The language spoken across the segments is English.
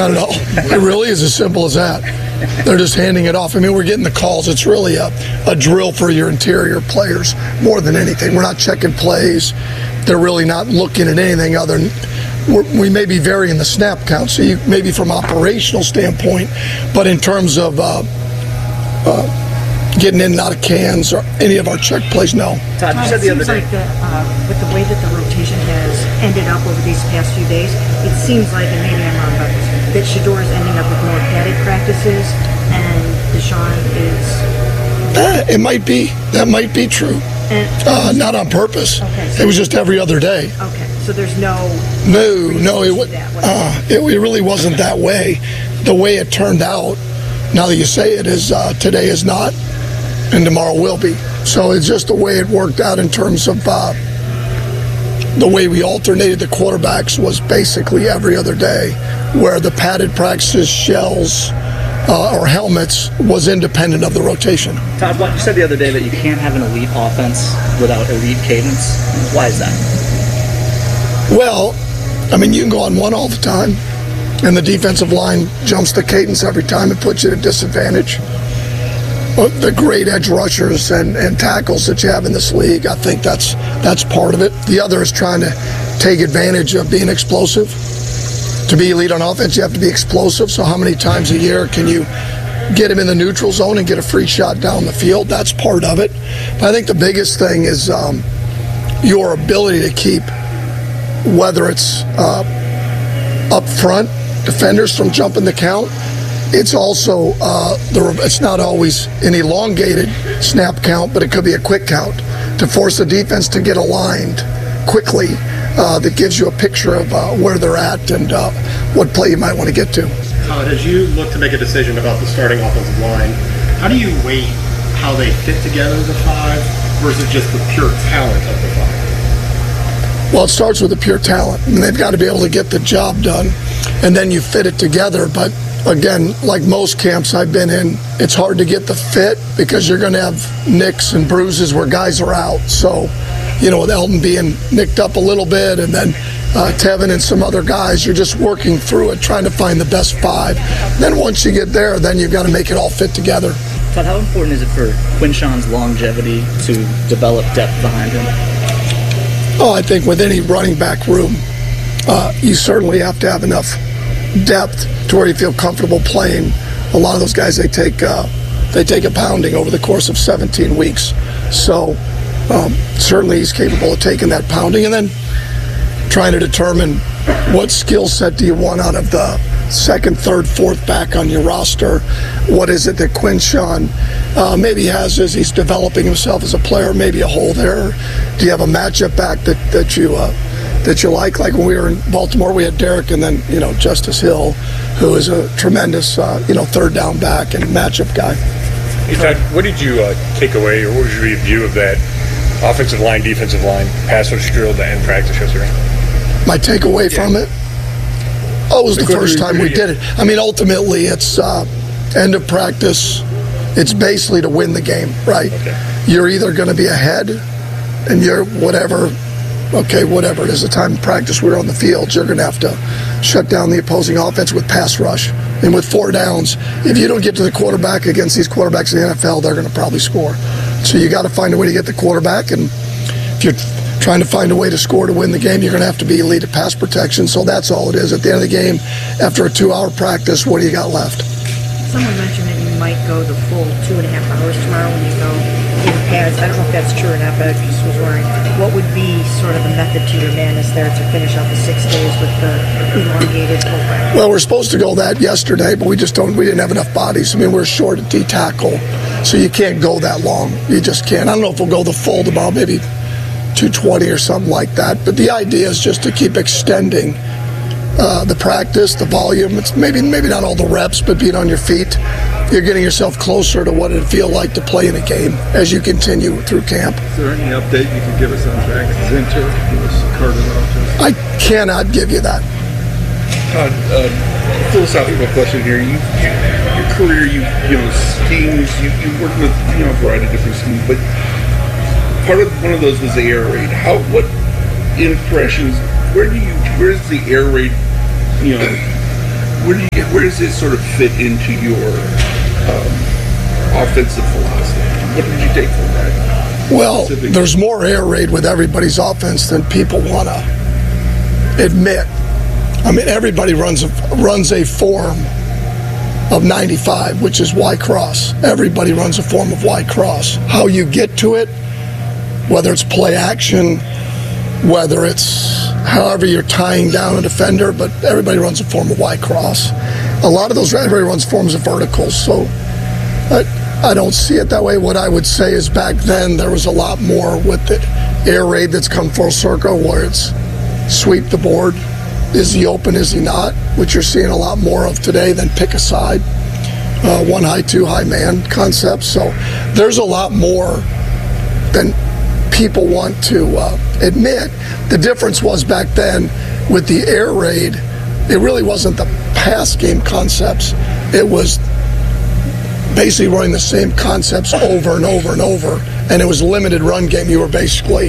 Not at all. It really is as simple as that. They're just handing it off. I mean, we're getting the calls. It's really a drill for your interior players more than anything. We're not checking plays. They're really not looking at anything other than we may be varying the snap count, so maybe from operational standpoint, but in terms of getting in and out of cans or any of our check plays, no. Todd, you said the other day. With the way that the rotation has ended up over these past few days, it seems like, and maybe I'm wrong about this, that Shedeur is ending up with more padded practices, and Deshaun is. It might be. That might be true. Not on purpose. Okay, so it was just every other day. Okay, so there's no. No, it really wasn't that way. The way it turned out, now that you say it, is today is not, and tomorrow will be. So it's just the way it worked out in terms of the way we alternated the quarterbacks was basically every other day, where the padded practices, shells, or helmets was independent of the rotation. Todd, you said the other day that you can't have an elite offense without elite cadence. Why is that? Well, I mean, you can go on one all the time, and the defensive line jumps the cadence every time and puts you at a disadvantage. The great edge rushers and tackles that you have in this league, I think that's part of it. The other is trying to take advantage of being explosive. To be elite on offense, you have to be explosive. So how many times a year can you get him in the neutral zone and get a free shot down the field? That's part of it. But I think the biggest thing is your ability to keep, whether it's up front, defenders from jumping the count. It's also, it's not always an elongated snap count, but it could be a quick count to force the defense to get aligned quickly. That gives you a picture of where they're at and what play you might want to get to. As you look to make a decision about the starting offensive line, how do you weight how they fit together as a five versus just the pure talent of the five? Well, it starts with the pure talent. I mean, they've got to be able to get the job done, and then you fit it together. But again, like most camps I've been in, it's hard to get the fit because you're going to have nicks and bruises where guys are out. So, with Elton being nicked up a little bit and then Tevin and some other guys, you're just working through it, trying to find the best five. Then once you get there, then you've got to make it all fit together. Todd, how important is it for Quinshon's longevity to develop depth behind him? Oh, I think with any running back room, you certainly have to have enough depth to where you feel comfortable playing. A lot of those guys, they take a pounding over the course of 17 weeks. So certainly he's capable of taking that pounding and then trying to determine what skill set do you want out of the second, third, fourth back on your roster. What is it that Quinshon maybe has as he's developing himself as a player, maybe a hole there? Do you have a matchup back that you like? Like when we were in Baltimore, we had Derek and then, Justice Hill, who is a tremendous, third down back and matchup guy. Hey, Todd, what did you take away, or what was your review of that offensive line, defensive line, pass rush drill to end practice yesterday? My takeaway from it? Oh, it was the first time we did it. I mean, ultimately, it's end of practice. It's basically to win the game, right? Okay. You're either going to be ahead and you're whatever it is, the time of practice we're on the field, you're going to have to shut down the opposing offense with pass rush. And with 4 downs, if you don't get to the quarterback against these quarterbacks in the NFL, they're going to probably score. So you got to find a way to get the quarterback, and if you're trying to find a way to score to win the game, you're going to have to be elite at pass protection. So that's all it is. At the end of the game, after a 2-hour practice, what do you got left? Someone mentioned that you might go the full 2.5 hours tomorrow when you go in pads. I don't know if that's true or not, but I just was wondering, what would be sort of the method to your madness there to finish out the 6 days with the elongated full practice? Well, we're supposed to go that yesterday, but we didn't have enough bodies. I mean, we're short at D-tackle, so you can't go that long. You just can't. I don't know if we'll go the full tomorrow, maybe 220 or something like that. But the idea is just to keep extending the practice, the volume. It's maybe not all the reps, but being on your feet. You're getting yourself closer to what it'd feel like to play in a game as you continue through camp. Is there any update you can give us on Jack Zinter? I cannot give you that. Philosophical question here. Your career, schemes. You worked with a variety of different schemes, but one of those was the air raid. What impressions? Where's the air raid? where does it sort of fit into your offensive philosophy? What did you take from that? Well, there's more air raid with everybody's offense than people want to admit. I mean, everybody runs a form of 95, which is Y cross. Everybody runs a form of Y cross. How you get to it, whether it's play action, whether it's however you're tying down a defender, but everybody runs a form of Y cross. A lot of those, everybody runs forms of verticals, so I don't see it that way. What I would say is back then there was a lot more with the air raid that's come full circle, where it's sweep the board. Is he open, is he not? Which you're seeing a lot more of today than pick a side. One high, two high man concepts. So there's a lot more than people want to admit. The difference was back then with the air raid, it really wasn't the pass game concepts. It was basically running the same concepts over and over and over. And it was limited run game. You were basically,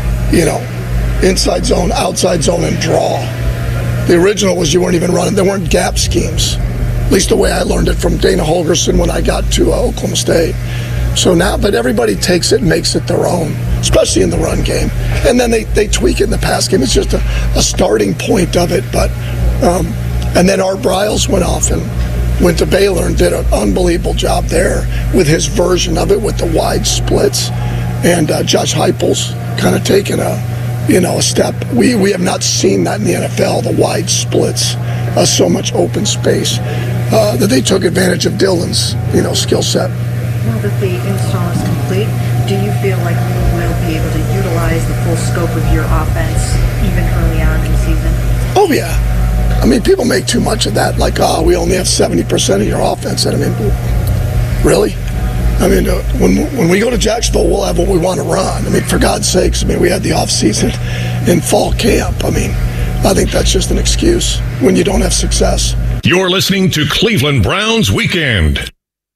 inside zone, outside zone, and draw. The original was you weren't even running. There weren't gap schemes. At least the way I learned it from Dana Holgorsen when I got to Oklahoma State. So now, but everybody takes it and makes it their own, especially in the run game. And then they tweak it in the pass game. It's just a starting point of it. But and then Art Briles went to Baylor and did an unbelievable job there with his version of it with the wide splits. And Josh Heupel's kind of taken a step. We have not seen that in the NFL, the wide splits, so much open space, that they took advantage of Dillon's, skill set. Now that the install is complete, do you feel like you will be able to utilize the full scope of your offense even early on in the season? Oh, yeah. I mean, people make too much of that, like, we only have 70% of your offense. And I mean, really? I mean, when we go to Jacksonville, we'll have what we want to run. I mean, for God's sakes, we had the offseason in fall camp. I mean, I think that's just an excuse when you don't have success. You're listening to Cleveland Browns Weekend.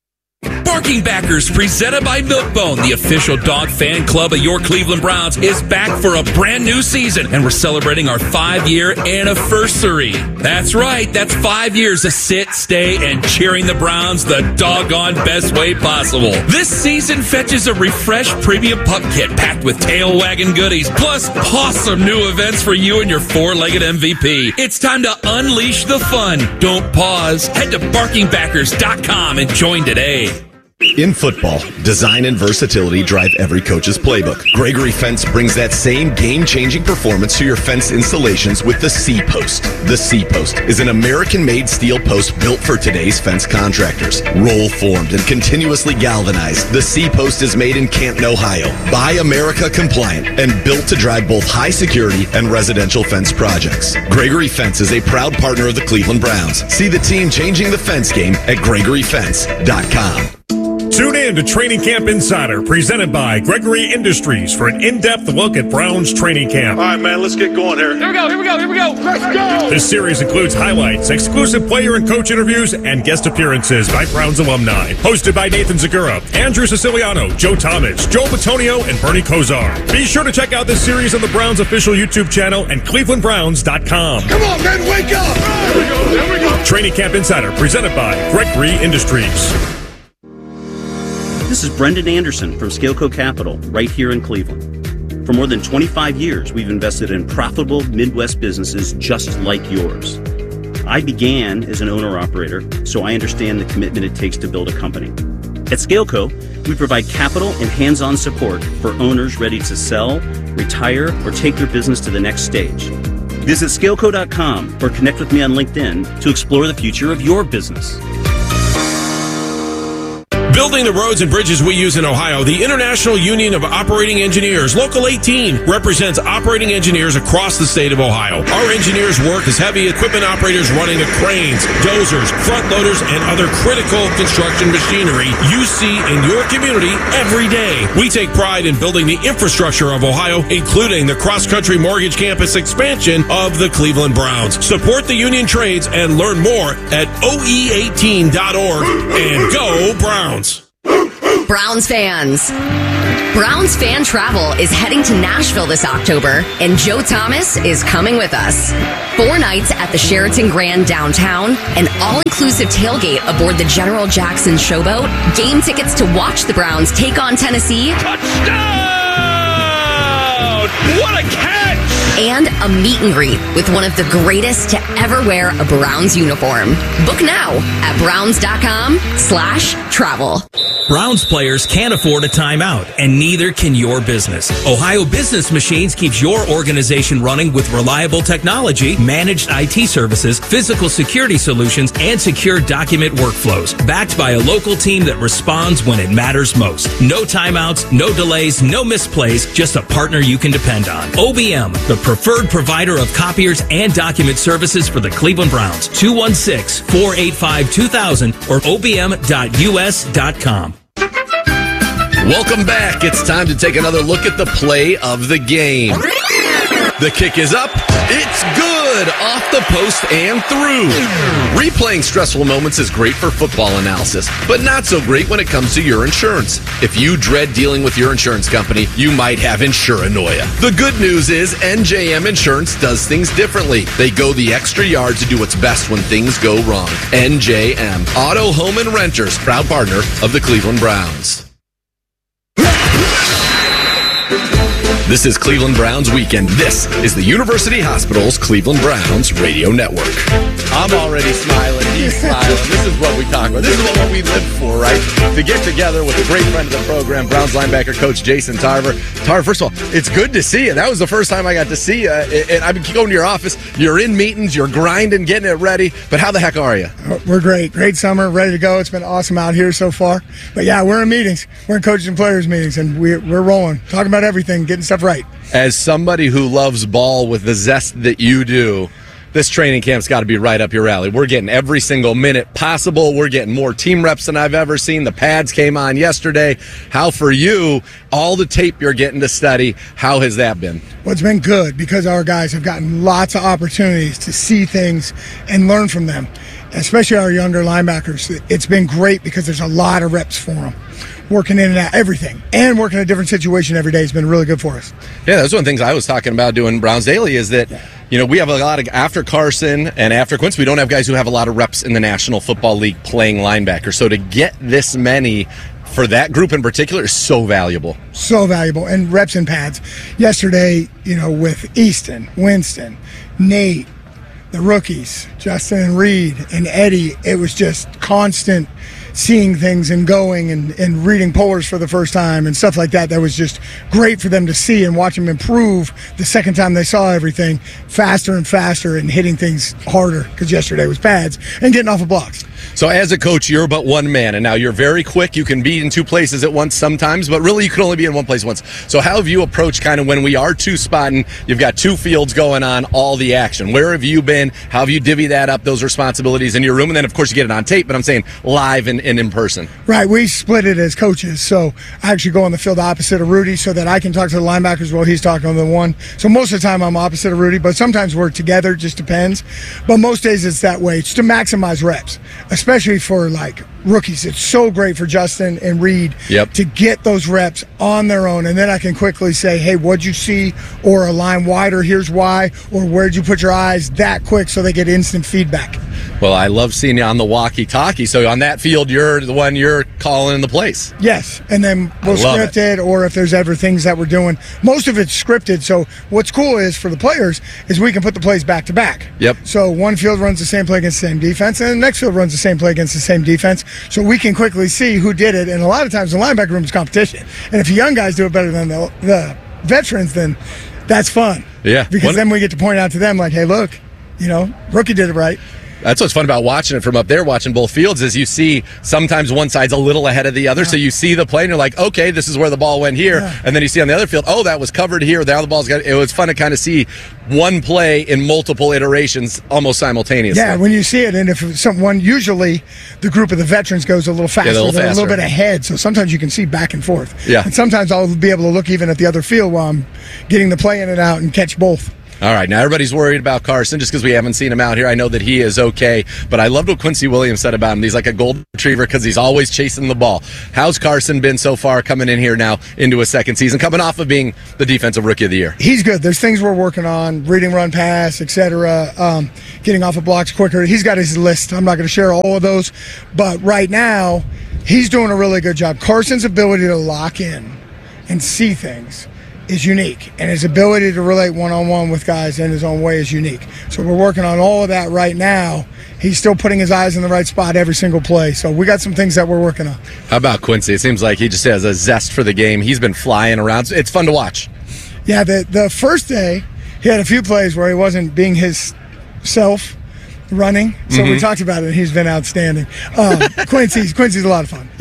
Barking Backers, presented by Milk-Bone, the official dog fan club of your Cleveland Browns, is back for a brand new season, and we're celebrating our 5-year anniversary. That's right, that's 5 years of sit, stay, and cheering the Browns the doggone best way possible. This season fetches a refreshed premium pup kit packed with tail wagging goodies, plus awesome new events for you and your four-legged MVP. It's time to unleash the fun. Don't pause. Head to barkingbackers.com and join today. In football, design and versatility drive every coach's playbook. Gregory Fence brings that same game-changing performance to your fence installations with the C-Post. The C-Post is an American-made steel post built for today's fence contractors. Roll-formed and continuously galvanized, the C-Post is made in Canton, Ohio. Buy America compliant and built to drive both high security and residential fence projects. Gregory Fence is a proud partner of the Cleveland Browns. See the team changing the fence game at GregoryFence.com. Tune in to Training Camp Insider, presented by Gregory Industries, for an in-depth look at Browns training camp. All right, man, let's get going here. Here we go. Let's go. This series includes highlights, exclusive player and coach interviews, and guest appearances by Browns alumni. Hosted by Nathan Zagura, Andrew Siciliano, Joe Thomas, Joe Batonio, and Bernie Kosar. Be sure to check out this series on the Browns official YouTube channel and clevelandbrowns.com. Come on, man, wake up! There we go. Training Camp Insider, presented by Gregory Industries. This is Brendan Anderson from Scaleco Capital, right here in Cleveland. For more than 25 years, we've invested in profitable Midwest businesses just like yours. I began as an owner-operator, so I understand the commitment it takes to build a company. At Scaleco, we provide capital and hands-on support for owners ready to sell, retire, or take their business to the next stage. Visit Scaleco.com or connect with me on LinkedIn to explore the future of your business. Building the roads and bridges we use in Ohio, the International Union of Operating Engineers, Local 18, represents operating engineers across the state of Ohio. Our engineers work as heavy equipment operators running the cranes, dozers, front loaders, and other critical construction machinery you see in your community every day. We take pride in building the infrastructure of Ohio, including the cross-country mortgage campus expansion of the Cleveland Browns. Support the union trades and learn more at oe18.org, and go Browns. Browns fans. Browns Fan Travel is heading to Nashville this October, and Joe Thomas is coming with us. 4 nights at the Sheraton Grand downtown, an all-inclusive tailgate aboard the General Jackson Showboat, game tickets to watch the Browns take on Tennessee. Touchdown! What a catch! And a meet and greet with one of the greatest to ever wear a Browns uniform. Book now at browns.com/travel. Browns players can't afford a timeout, and neither can your business. Ohio Business Machines keeps your organization running with reliable technology, managed IT services, physical security solutions, and secure document workflows. Backed by a local team that responds when it matters most. No timeouts, no delays, no misplays, just a partner you can depend on. OBM, the preferred provider of copiers and document services for the Cleveland Browns. 216-485-2000 or obm.us.com. Welcome back. It's time to take another look at the play of the game. The kick is up. It's good. Off the post and through. Replaying stressful moments is great for football analysis, but not so great when it comes to your insurance. If you dread dealing with your insurance company, you might have insuranoia. The good news is NJM Insurance does things differently. They go the extra yard to do what's best when things go wrong. NJM, Auto, Home, and Renters, proud partner of the Cleveland Browns. This is Cleveland Browns Weekend. This is the University Hospital's Cleveland Browns Radio Network. I'm already smiling. He's smiling. This is what we talk about. This is what we live for, right? To get together with a great friend of the program, Browns linebacker coach Jason Tarver. Tarver, first of all, it's good to see you. That was the first time I got to see you. And I've been going to your office. You're in meetings. You're grinding, getting it ready. But how the heck are you? We're great. Great summer. Ready to go. It's been awesome out here so far. But yeah, we're in meetings. We're in coaches and players meetings, and we're rolling. Talking about everything, getting stuff right. As somebody who loves ball with the zest that you do, this training camp's got to be right up your alley. We're getting every single minute possible. We're getting more team reps than I've ever seen. The pads came on yesterday. How for you, all the tape you're getting to study, how has that been? Well, it's been good because our guys have gotten lots of opportunities to see things and learn from them, especially our younger linebackers. It's been great because there's a lot of reps for them. Working in and out, everything. And working in a different situation every day has been really good for us. Yeah, that's one of the things I was talking about doing Browns Daily is that, you know, we have a lot of, after Carson and after Quince, we don't have guys who have a lot of reps in the National Football League playing linebacker. So to get this many for that group in particular is so valuable. So valuable. And reps and pads. Yesterday, you know, with Easton, Winston, Nate, the rookies, Justin and Reed and Eddie, it was just constant seeing things and going and reading pullers for the first time and stuff like that. That was just great for them to see and watch them improve the second time they saw everything faster and faster and hitting things harder, because yesterday was pads and getting off of blocks. So as a coach, you're but one man, and now you're very quick. You can be in two places at once sometimes, but really you can only be in one place once. So how have you approached kind of when we are two-spotting, you've got two fields going on, all the action? Where have you been? How have you divvied that up, those responsibilities in your room? And then, of course, you get it on tape, but I'm saying live and in person. Right, we split it as coaches. So I actually go on the field opposite of Rudy so that I can talk to the linebackers while he's talking to the one. So most of the time I'm opposite of Rudy, but sometimes we're together, just depends. But most days it's that way. It's to maximize reps, especially for like rookies. It's so great for Justin and Reed to get those reps on their own, and then I can quickly say, hey, what'd you see? Or a line wider, here's why, or where'd you put your eyes, that quick, so they get instant feedback. Well, I love seeing you on the walkie-talkie. So on that field, you're the one you're calling the plays. Yes, and then we'll script it, or if there's ever things that we're doing. Most of it's scripted, so what's cool is for the players is we can put the plays back to back. Yep. So one field runs the same play against the same defense, and the next field runs the same play against the same defense, so we can quickly see who did it. And a lot of times the linebacker room is competition, and if the young guys do it better than the veterans, then that's fun. Yeah. Because then we get to point out to them, like, hey, look, you know, rookie did it right. That's what's fun about watching it from up there, watching both fields, is you see sometimes one side's a little ahead of the other, so you see the play and you're like, okay, this is where the ball went here, and then you see on the other field, oh, that was covered here, now the ball's got. It was fun to kind of see one play in multiple iterations almost simultaneously. Yeah, when you see it, and if someone, usually the group of the veterans goes a little faster, they're a little bit ahead, so sometimes you can see back and forth. Yeah. And sometimes I'll be able to look even at the other field while I'm getting the play in and out and catch both. All right, now everybody's worried about Carson just because we haven't seen him out here. I know that he is okay, but I loved what Quincy Williams said about him. He's like a golden retriever because he's always chasing the ball. How's Carson been so far coming in here now into his second season, coming off of being the Defensive Rookie of the Year? He's good. There's things we're working on, reading, run, pass, etc., getting off of blocks quicker. He's got his list. I'm not going to share all of those, but right now he's doing a really good job. Carson's ability to lock in and see things is unique, and his ability to relate one-on-one with guys in his own way is unique. So we're working on all of that right now. He's still putting his eyes in the right spot every single play. So we got some things that we're working on. How about Quincy? It seems like he just has a zest for the game. He's been flying around. It's fun to watch. Yeah, the first day, he had a few plays where he wasn't being his self running. So we talked about it, and he's been outstanding. Quincy's a lot of fun.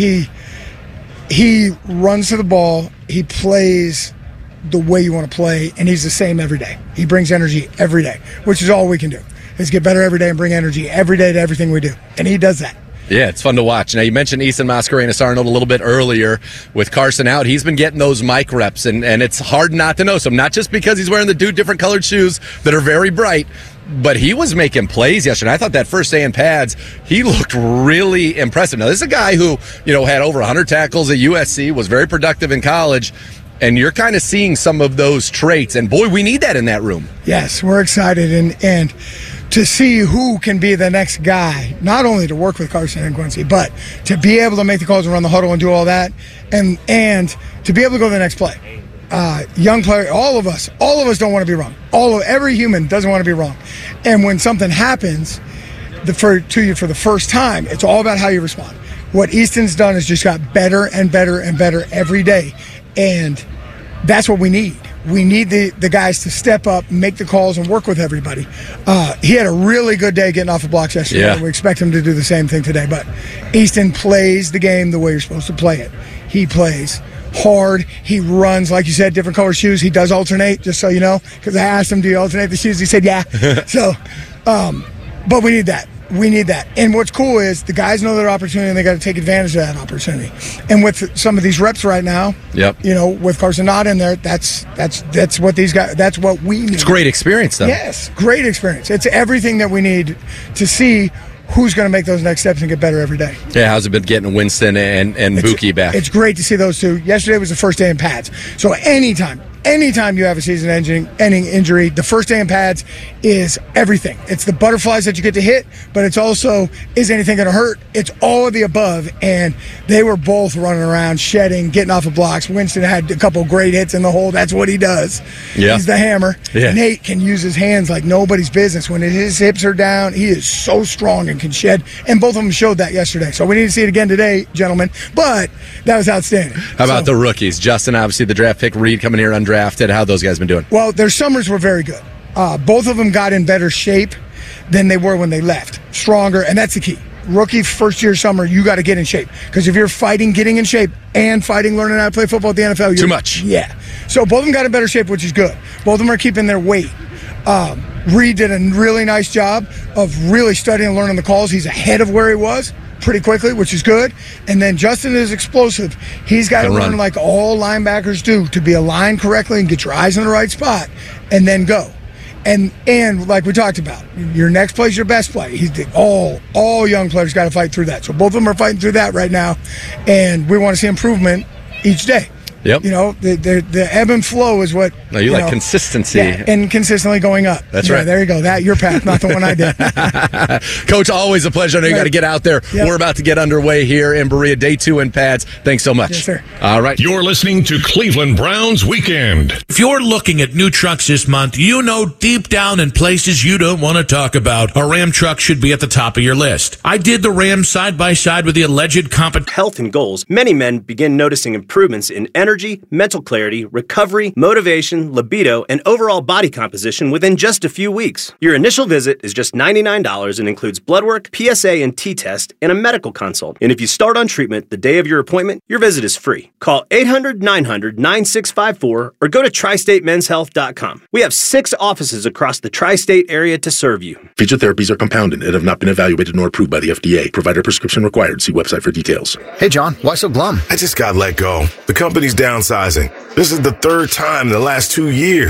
He runs to the ball. He plays the way you want to play, and he's the same every day. He brings energy every day, which is all we can do, is get better every day and bring energy every day to everything we do. And he does that. Yeah, it's fun to watch. Now, you mentioned Easton Mascarenas-Arnold a little bit earlier. With Carson out, he's been getting those mic reps, and it's hard not to know some, not just because he's wearing the different colored shoes that are very bright, but he was making plays yesterday. I thought that first day in pads, he looked really impressive. Now, this is a guy who, had over 100 tackles at USC, was very productive in college, and you're kind of seeing some of those traits. And, boy, we need that in that room. Yes, we're excited. And to see who can be the next guy, not only to work with Carson and Quincy, but to be able to make the calls and run the huddle and do all that, and to be able to go to the next play. Young player, all of us don't want to be wrong. Every human doesn't want to be wrong. And when something happens to you for the first time, it's all about how you respond. What Easton's done is just got better and better and better every day. And that's what we need. We need the guys to step up, make the calls, and work with everybody. He had a really good day getting off the blocks yesterday. Yeah. We expect him to do the same thing today. But Easton plays the game the way you're supposed to play it. He plays hard. He runs, like you said, different color shoes. He does alternate, just so you know, because I asked him, do you alternate the shoes? He said, yeah. So, but we need that. We need that. And what's cool is the guys know their opportunity, and they got to take advantage of that opportunity. And with some of these reps right now, with Carson not in there, that's what these guys, that's what we need. It's great experience, though. Yes, great experience. It's everything that we need to see who's going to make those next steps and get better every day. Yeah, how's it been getting Winston and Buki back? It's great to see those two. Yesterday was the first day in pads. So anytime you have a season-ending injury, the first day in pads is everything. It's the butterflies that you get to hit, but it's also, is anything going to hurt? It's all of the above, and they were both running around, shedding, getting off of blocks. Winston had a couple great hits in the hole. That's what he does. Yeah. He's the hammer. Yeah. Nate can use his hands like nobody's business. When his hips are down, he is so strong and can shed, and both of them showed that yesterday. So we need to see it again today, gentlemen, but that was outstanding. How about the rookies? Justin, obviously the draft pick, Reed coming here undrafted. How those guys been doing? Well, their summers were very good. Both of them got in better shape than they were when they left. Stronger, and that's the key. Rookie first year summer, you got to get in shape. Because if you're fighting getting in shape and fighting learning how to play football at the NFL, too much. Yeah. So both of them got in better shape, which is good. Both of them are keeping their weight. Reed did a really nice job of really studying and learning the calls. He's ahead of where he was pretty quickly, which is good. And then Justin is explosive. He's got to learn like all linebackers do to be aligned correctly and get your eyes in the right spot and then go. And like we talked about, your next play is your best play. All young players got to fight through that. So both of them are fighting through that right now, and we want to see improvement each day. Yep. The ebb and flow is what. No, you like consistency. Yeah, and consistently going up. That's right. There you go. That your path, not the one I did. Coach, always a pleasure. I know you got to get out there. Yep. We're about to get underway here in Berea, day 2 in pads. Thanks so much. Yes, sir. All right. You're listening to Cleveland Browns Weekend. If you're looking at new trucks this month, you know deep down in places you don't want to talk about, a Ram truck should be at the top of your list. I did the Ram side-by-side with the alleged health and goals. Many men begin noticing improvements in energy, mental clarity, recovery, motivation, libido, and overall body composition within just a few weeks. Your initial visit is just $99 and includes blood work, PSA and T-test, and a medical consult. And if you start on treatment the day of your appointment, your visit is free. Call 800-900-9654 or go to tristatemenshealth.com. We have 6 offices across the tri-state area to serve you. Feature therapies are compounded and have not been evaluated nor approved by the FDA. Provider prescription required. See website for details. Hey, John, why so glum? I just got let go. The company's downsizing. This is the 3rd time in the last 2 years.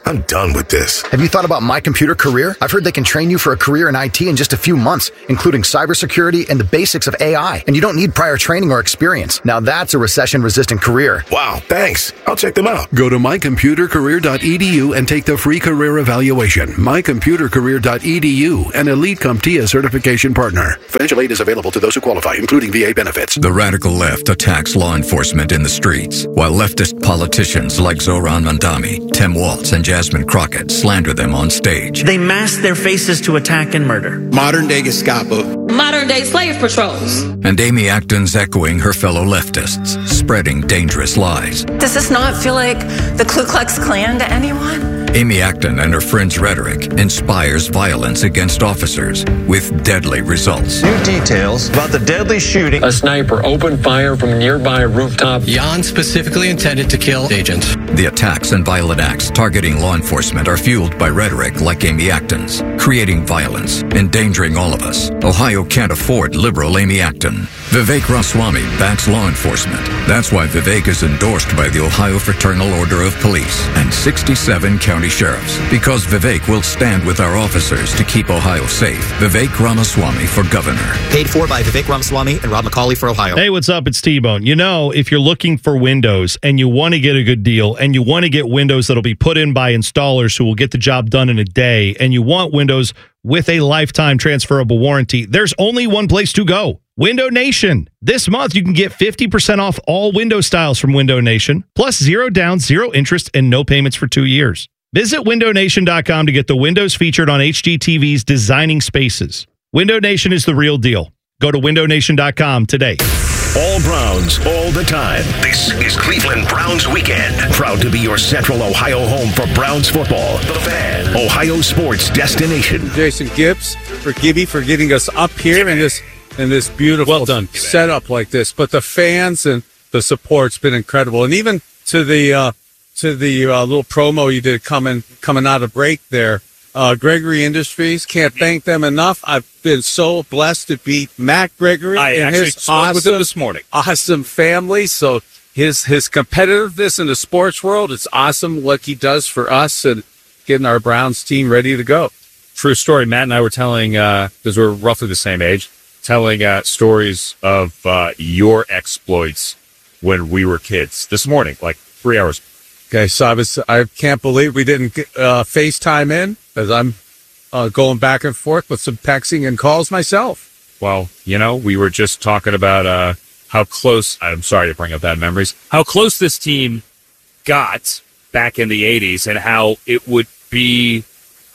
I'm done with this. Have you thought about My Computer Career? I've heard they can train you for a career in IT in just a few months, including cybersecurity and the basics of AI. And you don't need prior training or experience. Now that's a recession-resistant career. Wow, thanks. I'll check them out. Go to mycomputercareer.edu and take the free career evaluation. mycomputercareer.edu, an Elite CompTIA certification partner. Financial aid is available to those who qualify, including VA benefits. The radical left attacks law enforcement in the streets, while leftist politicians like Zohran Mamdani, Tim Walz, and Jasmine Crockett slander them on stage. They mask their faces to attack and murder. Modern-day Gestapo. Modern-day slave patrols. And Amy Acton's echoing her fellow leftists, spreading dangerous lies. Does this not feel like the Ku Klux Klan to anyone? Amy Acton and her friends' rhetoric inspires violence against officers with deadly results. New details about the deadly shooting. A sniper opened fire from a nearby rooftop. Jan specifically intended to kill agents. The attacks and violent acts targeting law enforcement are fueled by rhetoric like Amy Acton's, creating violence, endangering all of us. Ohio can't afford liberal Amy Acton. Vivek Ramaswamy backs law enforcement. That's why Vivek is endorsed by the Ohio Fraternal Order of Police and 67 county sheriffs. Because Vivek will stand with our officers to keep Ohio safe. Vivek Ramaswamy for governor. Paid for by Vivek Ramaswamy and Rob McCauley for Ohio. Hey, what's up? It's T-Bone. You know, if you're looking for windows and you want to get a good deal and you want to get windows that'll be put in by installers who will get the job done in a day, and you want windows with a lifetime transferable warranty, there's only one place to go. Window Nation. This month, you can get 50% off all window styles from Window Nation, plus 0 down, 0 interest, and no payments for 2 years. Visit windownation.com to get the windows featured on HGTV's Designing Spaces. Window Nation is the real deal. Go to windownation.com today. All Browns, all the time. This is Cleveland Browns Weekend. Proud to be your Central Ohio home for Browns football. The Fan, Ohio sports destination. Jason Gibbs for getting us up here in this beautiful setup like this. But the fans and the support's been incredible, and even to the little promo you did coming out of break there. Gregory Industries, can't thank them enough. I've been so blessed to beat Matt Gregory and his spoke with him this morning. Awesome family. So his competitiveness in the sports world, it's awesome what he does for us and getting our Browns team ready to go. True story. Matt and I were telling, because we're roughly the same age, telling stories of your exploits when we were kids this morning, like 3 hours. Okay, so I can't believe we didn't FaceTime in, as I'm going back and forth with some texting and calls myself. Well, you know, we were just talking about how close, I'm sorry to bring up bad memories, how close this team got back in the 80s and how it would be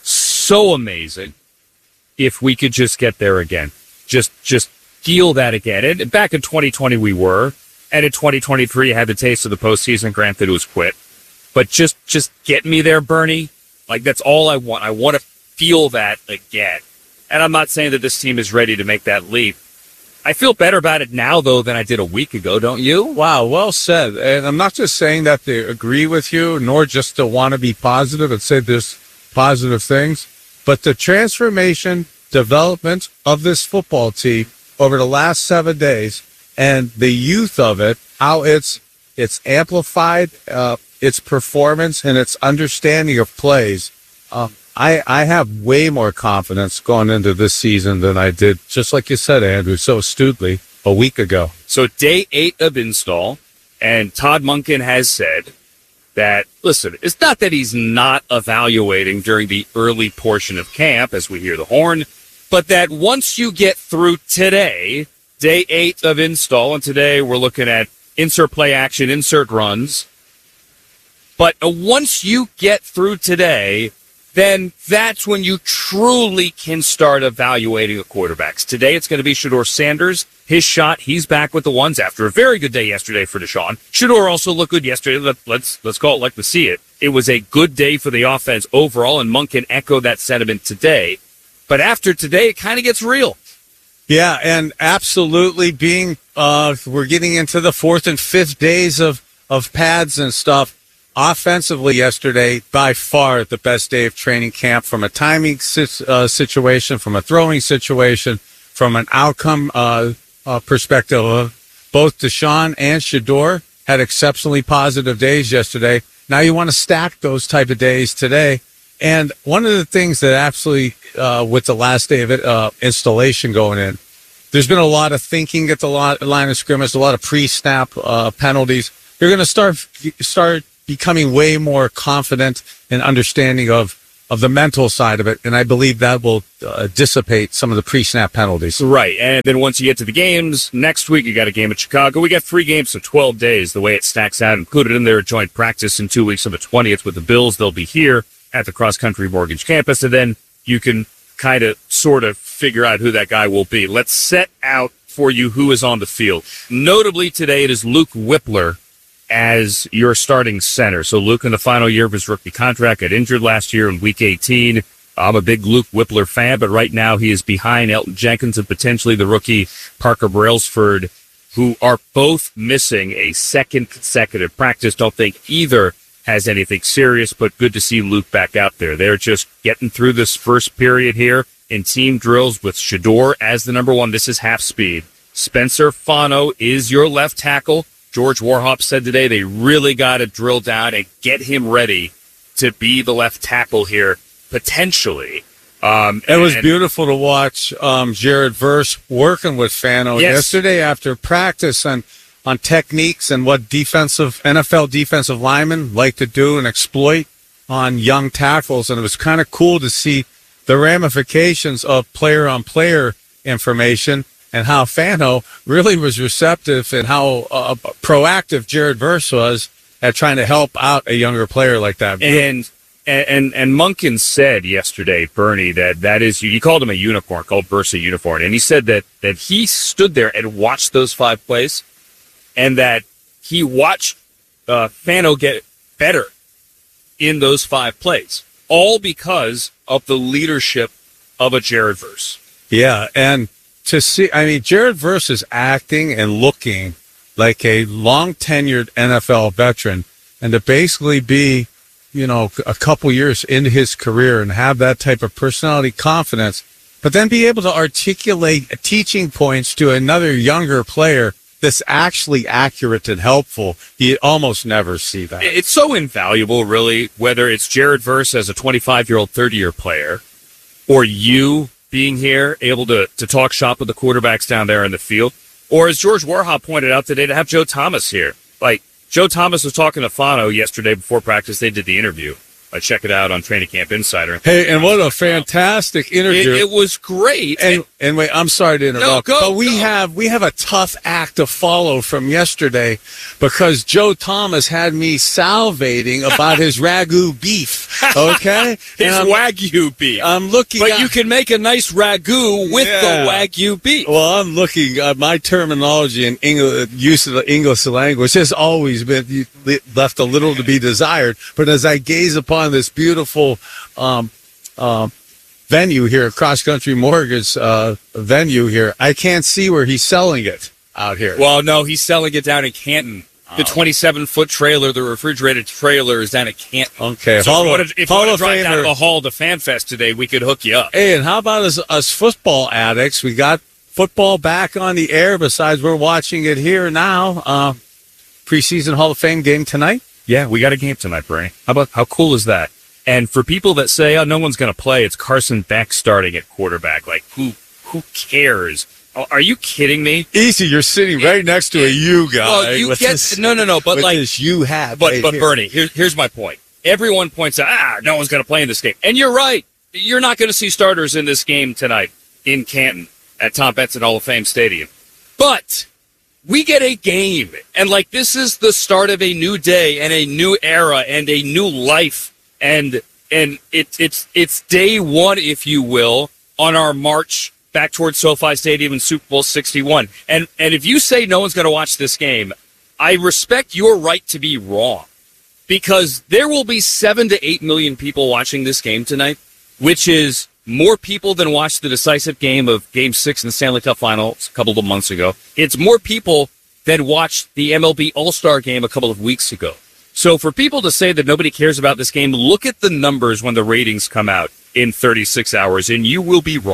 so amazing if we could just get there again. Just feel that again. And back in 2020 we were, and in 2023 had the taste of the postseason, granted it was quit. But just get me there, Bernie. Like, that's all I want. I want to feel that again. And I'm not saying that this team is ready to make that leap. I feel better about it now, though, than I did a week ago, don't you? Wow, well said. And I'm not just saying that to agree with you, nor just to want to be positive and say there's positive things, but the transformation, development of this football team over the last 7 days and the youth of it, how it's amplified its performance and its understanding of plays. I have way more confidence going into this season than I did, just like you said, Andrew, so astutely, a week ago. So day 8 of install, and Todd Monken has said that, listen, it's not that he's not evaluating during the early portion of camp, as we hear the horn, but that once you get through today, day 8 of install, and today we're looking at insert play action, insert runs, but once you get through today, then that's when you truly can start evaluating the quarterbacks. Today it's going to be Shedeur Sanders. His shot, he's back with the ones after a very good day yesterday for Deshaun. Shedeur also looked good yesterday. Let's call it like we see it. It was a good day for the offense overall, and Monk can echo that sentiment today. But after today, it kind of gets real. Yeah, and absolutely we're getting into the 4th and 5th days of pads and stuff. Offensively yesterday, by far the best day of training camp from a timing situation, from a throwing situation, from an outcome perspective. Both Deshaun and Shedeur had exceptionally positive days yesterday. Now you want to stack those type of days today. And one of the things that absolutely, with the last day of installation going in, there's been a lot of thinking at the line of scrimmage, a lot of pre-snap penalties. You're going to start becoming way more confident and understanding of the mental side of it, and I believe that will dissipate some of the pre-snap penalties. Right, and then once you get to the games, next week you got a game at Chicago. We got 3 games, so 12 days, the way it stacks out. Included in their joint practice in 2 weeks on the 20th with the Bills. They'll be here at the Cross Country Mortgage campus, and then you can kind of sort of figure out who that guy will be. Let's set out for you who is on the field. Notably today, it is Luke Whippler as your starting center. So Luke, in the final year of his rookie contract, got injured last year in Week 18. I'm a big Luke Whippler fan, but right now he is behind Elton Jenkins and potentially the rookie Parker Brailsford, who are both missing a second consecutive practice. Don't think either has anything serious, but good to see Luke back out there. They're just getting through this first period here in team drills with Shedeur as the number 1. This is half speed. Spencer Fano is your left tackle. George Warhop said today they really got to drill down and get him ready to be the left tackle here, potentially. It was beautiful to watch Jared Verse working with Fano yesterday after practice on techniques and what NFL defensive linemen like to do and exploit on young tackles. And it was kind of cool to see the ramifications of player-on-player information and how Fano really was receptive and how proactive Jared Verse was at trying to help out a younger player like that. And Monken said yesterday, Bernie, that is, you called him a unicorn, called Verse a unicorn. And he said that he stood there and watched those 5 plays and that he watched Fano get better in those 5 plays, all because of the leadership of a Jared Verse. Yeah, and to see, I mean, Jared Verse is acting and looking like a long-tenured NFL veteran, and to basically be, a couple years into his career and have that type of personality confidence, but then be able to articulate teaching points to another younger player that's actually accurate and helpful. You almost never see that. It's so invaluable, really, whether it's Jared Verse as a 25-year-old, 30-year player, or you being here, able to talk shop with the quarterbacks down there in the field, or as George Warhop pointed out today, to have Joe Thomas here. Like, Joe Thomas was talking to Fano yesterday before practice. They did the interview. Check it out on Training Camp Insider. Hey, and what a fantastic interview! It was great. And wait, I'm sorry to interrupt, but we have a tough act to follow from yesterday because Joe Thomas had me salivating about his ragu beef. Okay, his Wagyu beef. I'm looking, but you can make a nice ragu with the Wagyu beef. Well, I'm looking at my terminology and use of the English language has always been left a little to be desired. But as I gaze upon this beautiful venue here, Cross Country Mortgage venue here, I can't see where he's selling it out here. Well, no, he's selling it down in Canton. The 27-foot trailer, the refrigerated trailer, is down at Canton. Okay, so if you want to drive down to the hall to FanFest today, we could hook you up. Hey, and how about us football addicts? We got football back on the air. Besides, we're watching it here now. Preseason Hall of Fame game tonight. Yeah, we got a game tonight, Bernie. How cool is that? And for people that say, no one's going to play, it's Carson Beck starting at quarterback. Like, who cares? Are you kidding me? Easy, you're sitting right next to a U guy. Well, you get no, but like this U hat. But Bernie, here's my point. Everyone points out, no one's going to play in this game, and you're right. You're not going to see starters in this game tonight in Canton at Tom Benson Hall of Fame Stadium, but we get a game, and like this is the start of a new day and a new era and a new life, and it's day one, if you will, on our march back towards SoFi Stadium in Super Bowl 61. And if you say no one's going to watch this game, I respect your right to be wrong, because there will be 7 to 8 million people watching this game tonight, which is more people than watched the decisive game of Game 6 in the Stanley Cup Finals a couple of months ago. It's more people than watched the MLB All-Star game a couple of weeks ago. So for people to say that nobody cares about this game, look at the numbers when the ratings come out in 36 hours, and you will be wrong.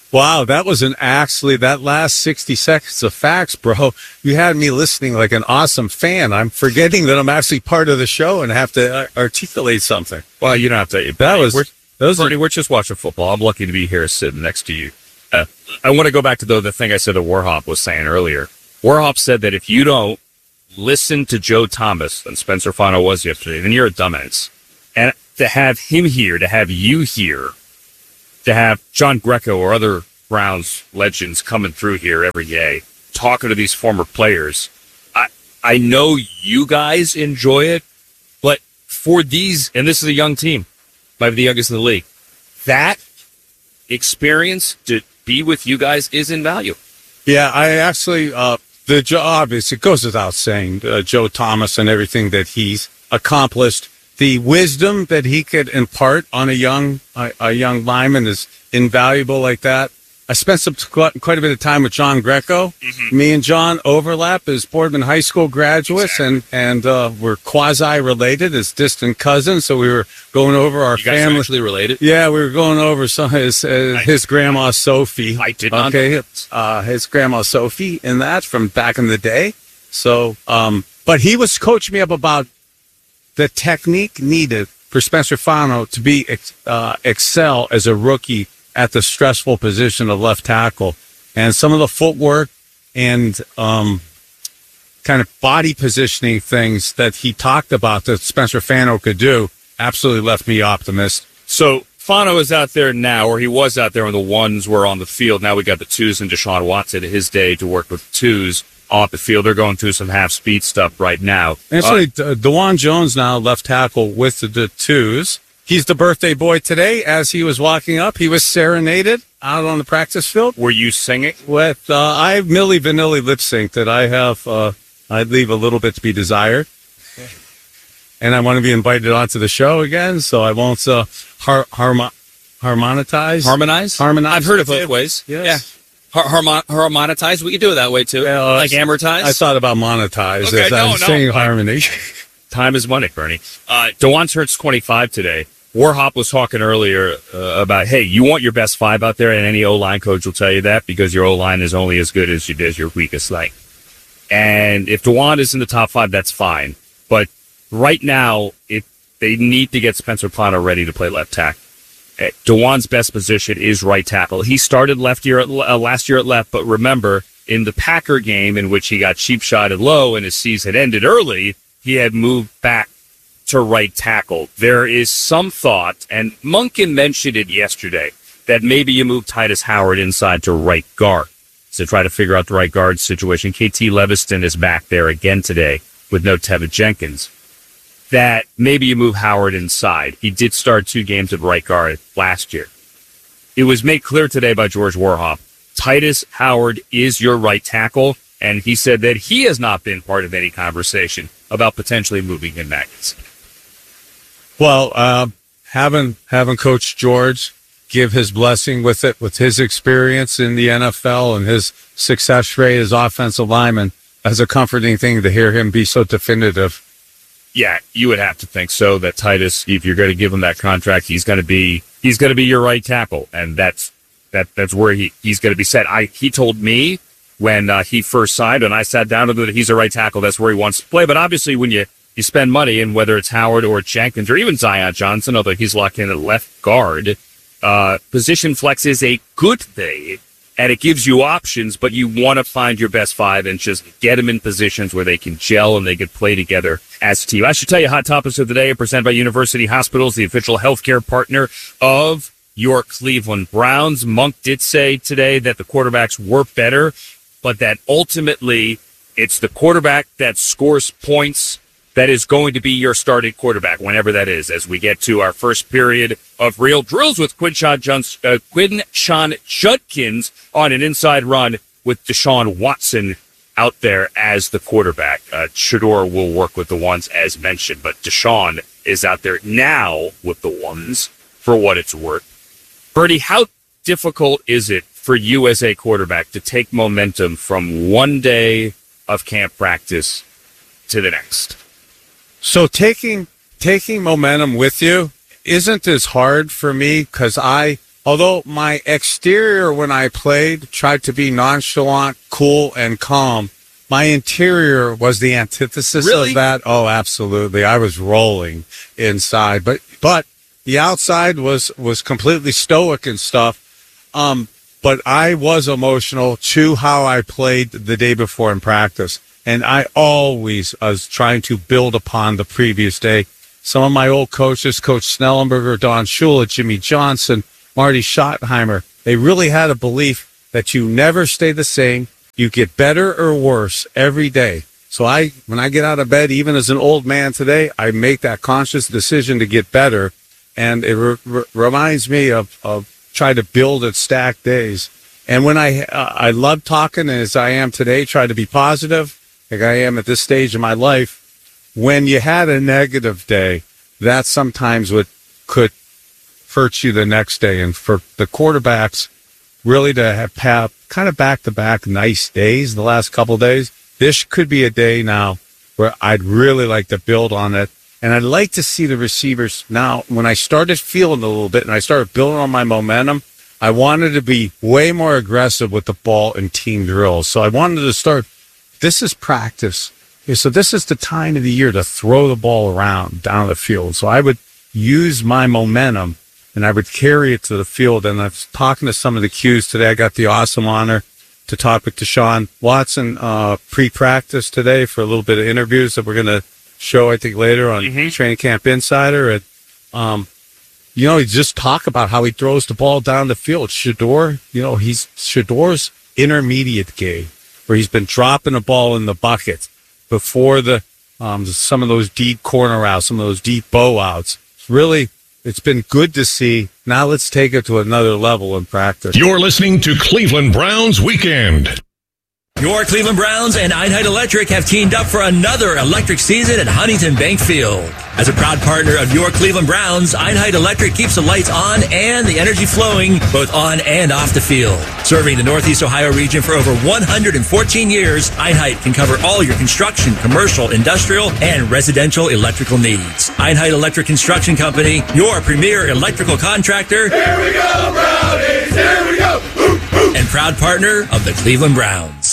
Wow, that was that last 60 seconds of facts, bro. You had me listening like an awesome fan. I'm forgetting that I'm actually part of the show and have to articulate something. Well, you don't have to. We're just watching football. I'm lucky to be here sitting next to you. I want to go back to the thing I said that Warhop was saying earlier. Warhop said that if you don't listen to Joe Thomas, and Spencer Fano was yesterday, then you're a dumbass. And to have him here, to have you here, to have John Greco or other Browns legends coming through here every day, talking to these former players. I know you guys enjoy it, but for these, and this is a young team, might be the youngest in the league, that experience to be with you guys is invaluable. Yeah, I actually, the job is, it goes without saying, Joe Thomas and everything that he's accomplished. The wisdom that he could impart on a young lineman is invaluable like that. I spent quite a bit of time with John Greco. Mm-hmm. Me and John overlap as Boardman High School graduates, exactly. and we're quasi-related as distant cousins, so we were going over our family. You guys are actually related? Yeah, we were going over some his grandma Sophie. I did not know that. His grandma Sophie and that from back in the day. So, but he was coaching me up about the technique needed for Spencer Fano to be excel as a rookie at the stressful position of left tackle, and some of the footwork and kind of body positioning things that he talked about that Spencer Fano could do absolutely left me optimistic. So Fano is out there now, or he was out there when the ones were on the field. Now we got the twos and Deshaun Watson in his day to work with twos off the field. They're going through some half-speed stuff right now. Actually, DeJuan Jones now left tackle with the twos. He's the birthday boy today. As he was walking up, he was serenaded out on the practice field. Were you singing? With I have Milli Vanilli lip sync that I have. I leave a little bit to be desired. Okay. And I want to be invited onto the show again, so I won't harmonize. Harmonize? I've heard it both ways. Yes. Yeah. Harmonetize, we can do it that way too. Like amortize? I thought about monetize as I was saying harmony. Time is money, Bernie. DeJuan turns 25 today. Warhop was talking earlier about, hey, you want your best five out there, and any O-line coach will tell you that because your O-line is only as good as your weakest link. And if DeJuan is in the top five, that's fine. But right now, they need to get Spencer Fano ready to play left tackle. DeJuan's best position is right tackle. He started last year at left, but remember, in the Packer game in which he got cheap-shotted low and his season ended early, he had moved back to right tackle. There is some thought, and Monken mentioned it yesterday, that maybe you move Titus Howard inside to right guard to try to figure out the right guard situation. KT Leviston is back there again today with no Tevin Jenkins. That maybe you move Howard inside. He did start 2 games at right guard last year. It was made clear today by George Warhop. Titus Howard is your right tackle, and he said that he has not been part of any conversation about potentially moving him back. Well, having Coach George give his blessing with it, with his experience in the NFL and his success rate as offensive lineman, as a comforting thing to hear him be so definitive. Yeah, you would have to think so. That Titus, if you're going to give him that contract, he's going to be your right tackle, and that's where he's going to be set. He told me when he first signed, and I sat down with him, that he's a right tackle. That's where he wants to play. But obviously, when you spend money, and whether it's Howard or Jenkins or even Zion Johnson, although he's locked in at left guard, position flex is a good thing, and it gives you options, but you want to find your best five and just get them in positions where they can gel and they can play together as a team. I should tell you, Hot Topics of the Day are presented by University Hospitals, the official healthcare partner of your Cleveland Browns. Monk did say today that the quarterbacks were better, but that ultimately it's the quarterback that scores points that is going to be your starting quarterback, whenever that is, as we get to our first period of Real Drills with Quinshon Judkins on an inside run with Deshaun Watson out there as the quarterback. Shedeur will work with the ones as mentioned, but Deshaun is out there now with the ones for what it's worth. Bertie, how difficult is it for you as a quarterback to take momentum from one day of camp practice to the next? So taking momentum with you isn't as hard for me because I although my exterior when I played tried to be nonchalant, cool, and calm, my interior was the antithesis of that. Oh, absolutely. I was rolling inside, but the outside was completely stoic and stuff. But I was emotional to how I played the day before in practice. And I always was trying to build upon the previous day. Some of my old coaches, Coach Snellenberger, Don Shula, Jimmy Johnson, Marty Schottenheimer, they really had a belief that you never stay the same. You get better or worse every day. So when I get out of bed, even as an old man today, I make that conscious decision to get better. And it reminds me of trying to build and stack days. And when I love talking, as I am today, try to be positive, like I am at this stage in my life. When you had a negative day, that sometimes could hurt you the next day. And for the quarterbacks really to have kind of back-to-back nice days the last couple of days, this could be a day now where I'd really like to build on it. And I'd like to see the receivers now, when I started feeling a little bit and I started building on my momentum, I wanted to be way more aggressive with the ball in team drills. So I wanted to start, this is practice. Okay, so this is the time of the year to throw the ball around down the field. So I would use my momentum and I would carry it to the field. And I was talking to some of the Qs today. I got the awesome honor to talk with Deshaun Watson pre-practice today for a little bit of interviews that we're going to show, I think, later on Training Camp Insider. And, he just talk about how he throws the ball down the field. Shedeur, he's Shedor's intermediate game, where he's been dropping the ball in the bucket before some of those deep corner outs, some of those deep bow outs. It's been good to see. Now let's take it to another level in practice. You're listening to Cleveland Browns Weekend. Your Cleveland Browns and Einheit Electric have teamed up for another electric season at Huntington Bank Field. As a proud partner of your Cleveland Browns, Einheit Electric keeps the lights on and the energy flowing both on and off the field. Serving the Northeast Ohio region for over 114 years, Einheit can cover all your construction, commercial, industrial, and residential electrical needs. Einheit Electric Construction Company, your premier electrical contractor. Here we go, Brownies! Here we go! And proud partner of the Cleveland Browns.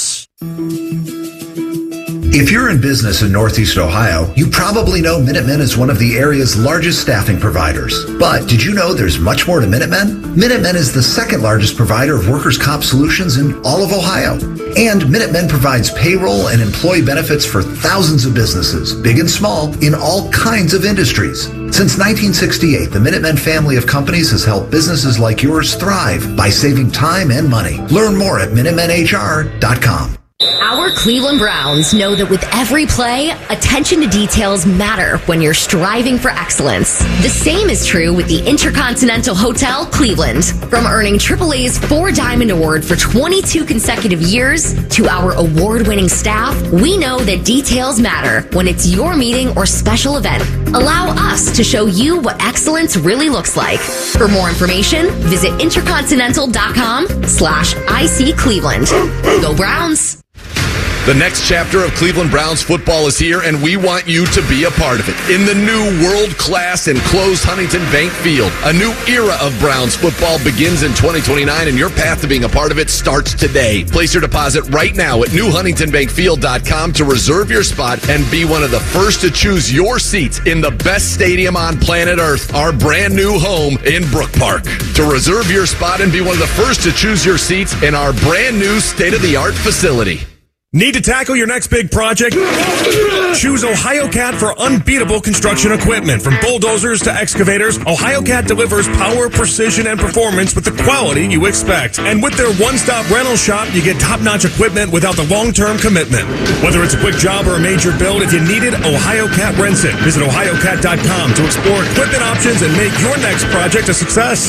If you're in business in Northeast Ohio, you probably know Minutemen is one of the area's largest staffing providers. But did you know there's much more to Minutemen? Minutemen is the second largest provider of workers' comp solutions in all of Ohio. And Minutemen provides payroll and employee benefits for thousands of businesses, big and small, in all kinds of industries. Since 1968, the Minutemen family of companies has helped businesses like yours thrive by saving time and money. Learn more at MinutemenHR.com. Our Cleveland Browns know that with every play, attention to details matter when you're striving for excellence. The same is true with the Intercontinental Hotel Cleveland. From earning AAA's 4 Diamond Award for 22 consecutive years to our award-winning staff, we know that details matter when it's your meeting or special event. Allow us to show you what excellence really looks like. For more information, visit intercontinental.com/IC Cleveland. Go Browns! The next chapter of Cleveland Browns football is here, and we want you to be a part of it. In the new world-class enclosed Huntington Bank Field, a new era of Browns football begins in 2029, and your path to being a part of it starts today. Place your deposit right now at newhuntingtonbankfield.com to reserve your spot and be one of the first to choose your seats in the best stadium on planet Earth, our brand new home in Brook Park. To reserve your spot and be one of the first to choose your seats in our brand new state-of-the-art facility. Need to tackle your next big project? Choose OhioCat for unbeatable construction equipment. From bulldozers to excavators, OhioCat delivers power, precision, and performance with the quality you expect. And with their one-stop rental shop, you get top-notch equipment without the long-term commitment. Whether it's a quick job or a major build, if you need it, OhioCat rents it. Visit OhioCat.com to explore equipment options and make your next project a success.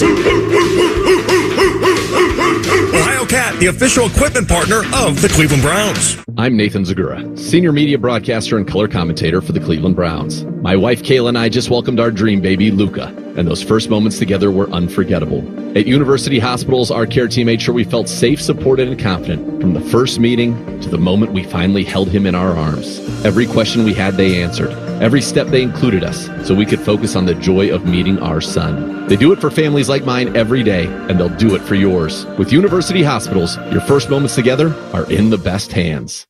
OhioCat, the official equipment partner of the Cleveland Browns. I'm Nathan Zagura, senior media broadcaster and color commentator for the Cleveland Browns. My wife Kayla and I just welcomed our dream baby, Luca, and those first moments together were unforgettable. At University Hospitals, our care team made sure we felt safe, supported, and confident from the first meeting to the moment we finally held him in our arms. Every question we had, they answered. Every step they included us so we could focus on the joy of meeting our son. They do it for families like mine every day, and they'll do it for yours. With University Hospitals, your first moments together are in the best hands.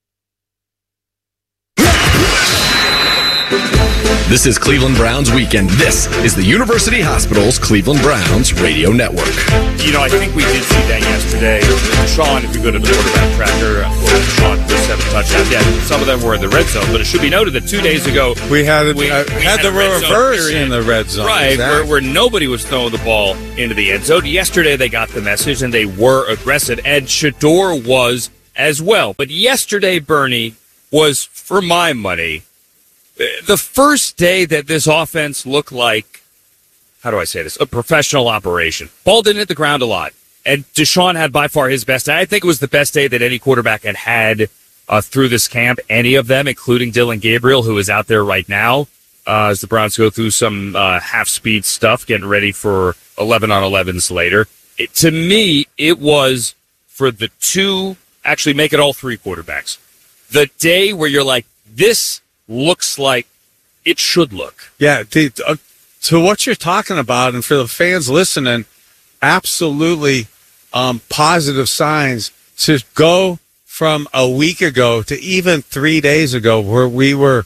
This is Cleveland Browns Weekend. This is the University Hospitals Cleveland Browns Radio Network. You know, I think we did see that yesterday. Deshaun, if you go to the quarterback tracker, Deshaun just 7 touchdowns. Yeah, some of them were in the red zone, but it should be noted that 2 days ago we had the reverse in the red zone. Right, exactly. where nobody was throwing the ball into the end zone. Yesterday they got the message and they were aggressive, and Shedeur was as well. But yesterday, Bernie, was, for my money, the first day that this offense looked like, how do I say this, a professional operation. Ball didn't hit the ground a lot. And Deshaun had by far his best day. I think it was the best day that any quarterback had through this camp, any of them, including Dylan Gabriel, who is out there right now as the Browns go through some half-speed stuff, getting ready for 11-on-11s later. To me, it was for the two, actually make it all 3 quarterbacks. The day where you're like, this looks like it should look. Yeah, to what you're talking about, and for the fans listening, absolutely positive signs to go from a week ago to even 3 days ago, where we were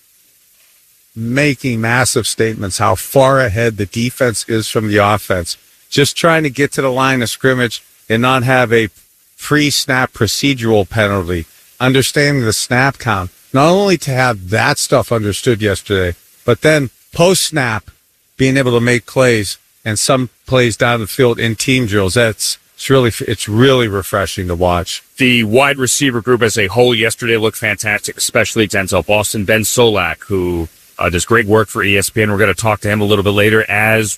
making massive statements how far ahead the defense is from the offense. Just trying to get to the line of scrimmage and not have a pre-snap procedural penalty. Understanding the snap count. Not only to have that stuff understood yesterday, but then post-snap, being able to make plays and some plays down the field in team drills. It's really refreshing to watch. The wide receiver group as a whole yesterday looked fantastic, especially Denzel Boston, Ben Solak, who does great work for ESPN. We're going to talk to him a little bit later, as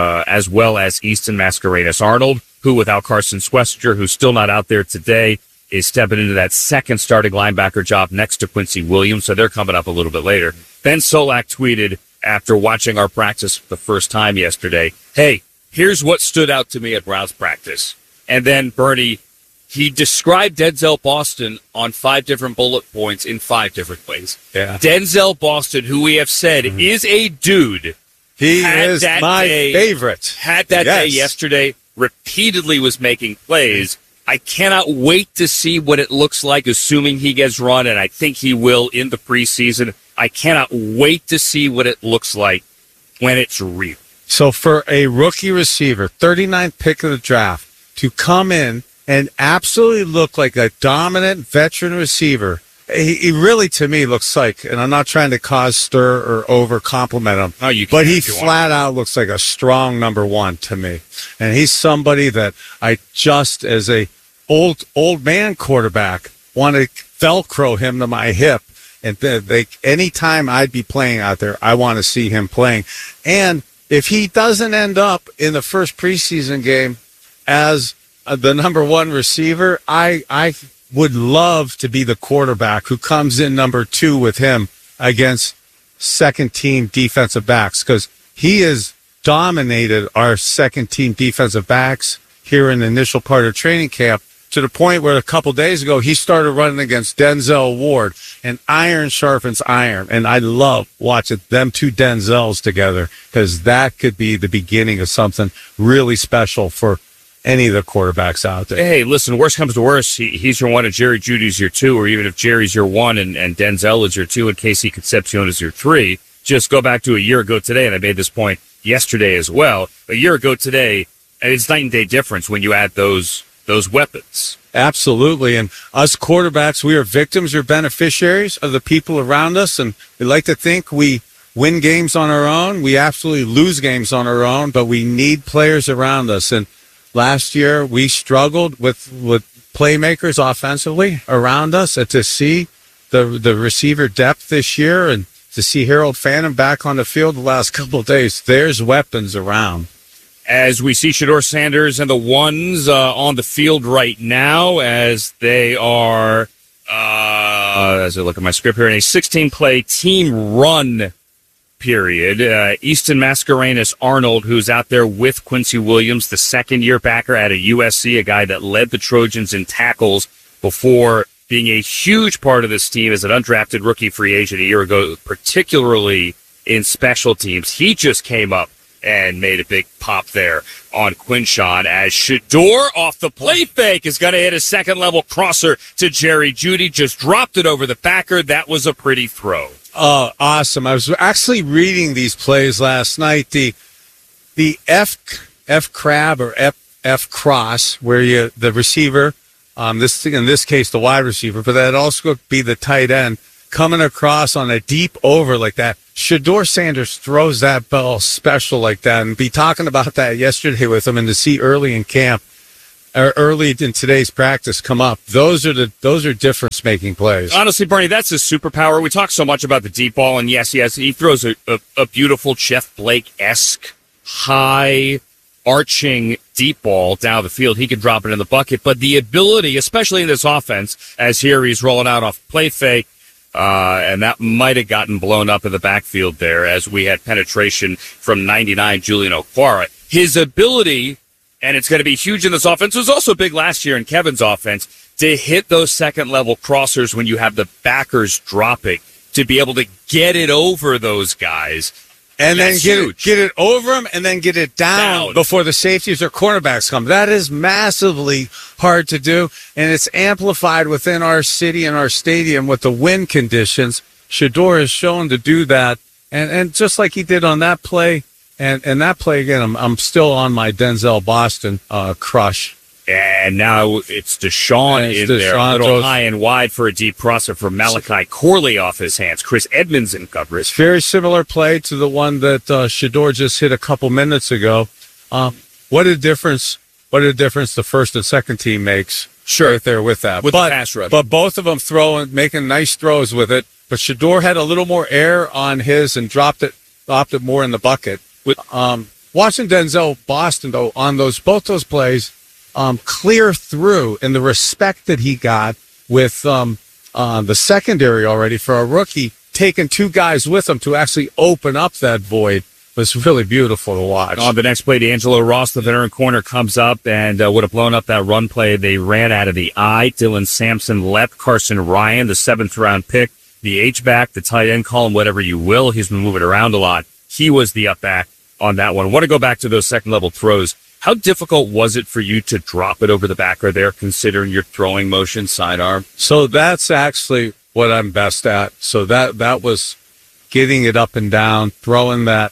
well as Easton Mascarenas-Arnold, who, without Carson Schlesinger, who's still not out there today, is stepping into that second starting linebacker job next to Quincy Williams, so they're coming up a little bit later. Ben Solak tweeted after watching our practice for the first time yesterday, hey, here's what stood out to me at Browns practice. And then, Bernie, he described Denzel Boston on 5 different bullet points in 5 different ways. Yeah. Denzel Boston, who we have said is a dude. He is my favorite. Had that day yesterday, repeatedly was making plays. I cannot wait to see what it looks like, assuming he gets run, and I think he will in the preseason. I cannot wait to see what it looks like when it's real. So for a rookie receiver, 39th pick of the draft, to come in and absolutely look like a dominant veteran receiver, he really, to me, looks like, and I'm not trying to cause stir or over-compliment him, but he flat out looks like a strong number 1 to me. And he's somebody that I just, as a old man quarterback, want to Velcro him to my hip. And anytime I'd be playing out there, I want to see him playing. And if he doesn't end up in the first preseason game as the number 1 receiver, I would love to be the quarterback who comes in number 2 with him against second-team defensive backs, because he has dominated our second-team defensive backs here in the initial part of training camp, to the point where a couple days ago he started running against Denzel Ward, and iron sharpens iron. And I love watching them 2 Denzels together, because that could be the beginning of something really special for any of the quarterbacks out there. Hey, listen, worst comes to worst, he's your 1 and Jerry Jeudy's your 2, or even if Jerry's your 1 and Denzel is your 2 and Casey Concepcion is your 3, just go back to a year ago today, and I made this point yesterday as well. A year ago today, and it's night and day difference when you add those weapons. Absolutely. And us quarterbacks, we are victims or beneficiaries of the people around us. And we like to think we win games on our own. We absolutely lose games on our own, but we need players around us. And last year we struggled with playmakers offensively around us. And to see the receiver depth this year, and to see Harold Phantom back on the field the last couple of days, there's weapons around. As we see Shedeur Sanders and the ones on the field right now, as they are, as I look at my script here, in a 16-play team run period. Easton Mascarenas-Arnold, who's out there with Quincy Williams, the second-year backer out of USC, a guy that led the Trojans in tackles before being a huge part of this team as an undrafted rookie free agent a year ago, particularly in special teams. He just came up and made a big pop there on Quinshon as Shedeur off the play fake is going to hit a second-level crosser to Jerry Jeudy. Just dropped it over the backer. That was a pretty throw. Oh, awesome. I was actually reading these plays last night. The F crab or F cross, where the receiver, in this case the wide receiver, but that also could be the tight end, coming across on a deep over like that. Shedeur Sanders throws that ball special like that, and be talking about that yesterday with him, and to see early in camp, or early in today's practice come up. Those are difference-making plays. Honestly, Bernie, that's his superpower. We talk so much about the deep ball, and yes, he throws a beautiful Jeff Blake-esque high arching deep ball down the field. He could drop it in the bucket, but the ability, especially in this offense, as here he's rolling out off play fake, and that might have gotten blown up in the backfield there as we had penetration from 99 Julian Okwara. His ability, and it's going to be huge in this offense, was also big last year in Kevin's offense, to hit those second-level crossers when you have the backers dropping, to be able to get it over those guys. And then get it over them and then get it down before the safeties or cornerbacks come. That is massively hard to do, and it's amplified within our city and our stadium with the wind conditions. Shedeur is shown to do that, and just like he did on that play, and that play again, I'm still on my Denzel Boston crush. And now it's Deshaun in there, a little high and wide for a deep crosser for Malachi Corley off his hands. Chris Edmonds in coverage. Very similar play to the one that Shedeur just hit a couple minutes ago. What a difference the first and second team makes. Sure. Right there with that. With the pass rush. But both of them making nice throws with it. But Shedeur had a little more air on his and dropped it more in the bucket. Watching Denzel Boston, though, on both those plays, clear through, and the respect that he got with the secondary already for a rookie, taking two guys with him to actually open up that void was really beautiful to watch. On the next play, D'Angelo Ross, the veteran corner, comes up and would have blown up that run play. They ran out of the eye. Dylan Sampson left. Carson Ryan, the 7th-round pick, the H-back, the tight end, call him whatever you will. He's been moving around a lot. He was the up-back on that one. I want to go back to those second-level throws. How difficult was it for you to drop it over the backer there, considering your throwing motion, sidearm? So that's actually what I'm best at. So that was getting it up and down, throwing that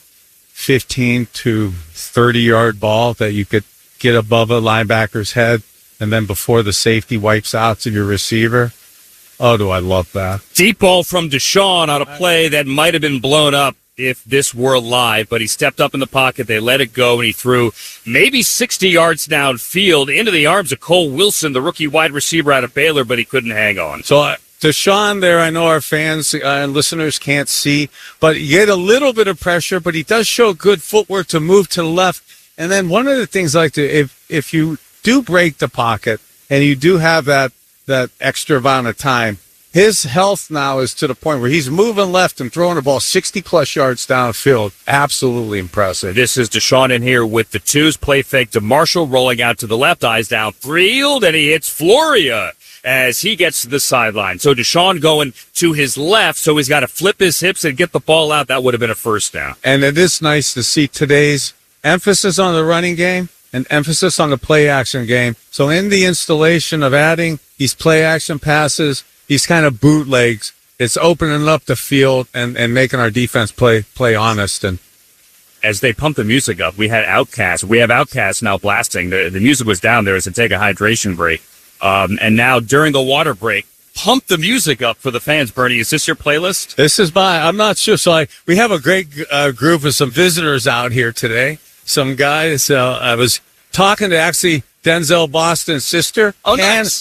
15 to 30-yard ball that you could get above a linebacker's head, and then before the safety wipes out to your receiver. Oh, do I love that. Deep ball from Deshaun on a play that might have been blown up if this were live, but he stepped up in the pocket, they let it go, and he threw maybe 60 yards downfield into the arms of Cole Wilson, the rookie wide receiver out of Baylor, but he couldn't hang on. So Deshaun there, I know our fans and listeners can't see, but you get a little bit of pressure, but he does show good footwork to move to the left. And then one of the things I like to, if you do break the pocket and you do have that extra amount of time, his health now is to the point where he's moving left and throwing the ball 60-plus yards downfield. Absolutely impressive. This is Deshaun in here with the twos. Play fake to Marshall, rolling out to the left, eyes downfield, and he hits Floria as he gets to the sideline. So Deshaun going to his left, so he's got to flip his hips and get the ball out. That would have been a first down. And it is nice to see today's emphasis on the running game and emphasis on the play-action game. So in the installation of adding these play-action passes, these kind of bootlegs, it's opening up the field and making our defense play honest. And as they pump the music up, we had Outkast. We have Outkast now blasting. The music was down there as to take a hydration break. And now during the water break, pump the music up for the fans. Bernie, is this your playlist? This is I'm not sure. So we have a great group of some visitors out here today. Some guys, I was talking to actually Denzel Boston's sister, nice.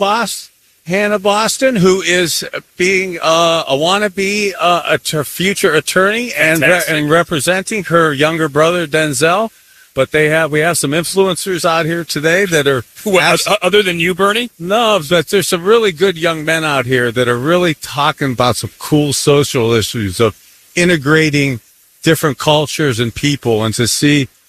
Hannah Boston, who is being a wannabe a future attorney and representing her younger brother Denzel. But we have some influencers out here today that are other than you, Bernie. No, but there's some really good young men out here that are really talking about some cool social issues of integrating different cultures and people, and to see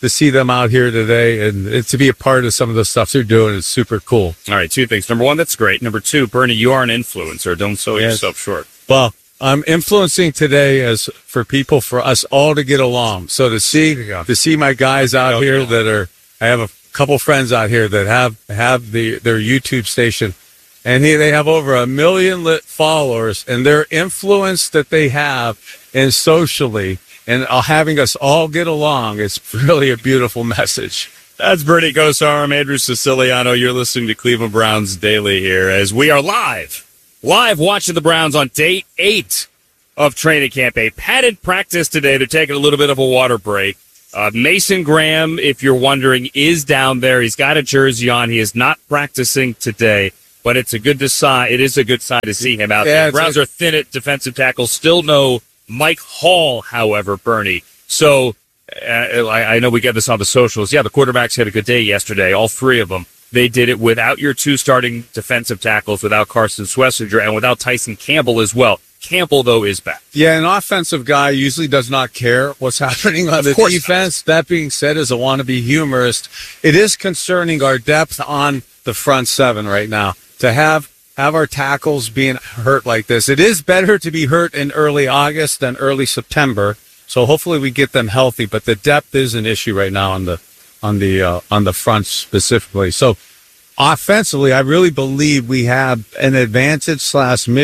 to see them out here today and to be a part of some of the stuff they're doing is super cool. All right, two things. Number one, that's great. Number two, Bernie, you are an influencer. Don't sell yourself short. Well, I'm influencing today as for us all to get along. So to see my guys out here I have a couple friends out here that have their YouTube station, and they have over 1 million followers, and their influence that they have and socially and having us all get along is really a beautiful message. That's Bernie Kosar. I'm Andrew Siciliano. You're listening to Cleveland Browns Daily here as we are live watching the Browns on day 8 of training camp. A padded practice today. They're taking a little bit of a water break. Mason Graham, if you're wondering, is down there. He's got a jersey on. He is not practicing today, but it is a good sign to see him out there. The Browns are thin at defensive tackle. Still no Mike Hall, however, Bernie. So I know we get this on the socials. Yeah, the quarterbacks had a good day yesterday, all three of them. They did it without your 2 starting defensive tackles, without Carson Schlesinger, and without Tyson Campbell as well. Campbell, though, is back. Yeah, an offensive guy usually does not care what's happening on the defense. That being said, as a wannabe humorist, it is concerning our depth on the front 7 right now. To have our tackles being hurt like this. It is better to be hurt in early August than early September. So hopefully we get them healthy, but the depth is an issue right now on the front specifically. So offensively, I really believe we have an advantage /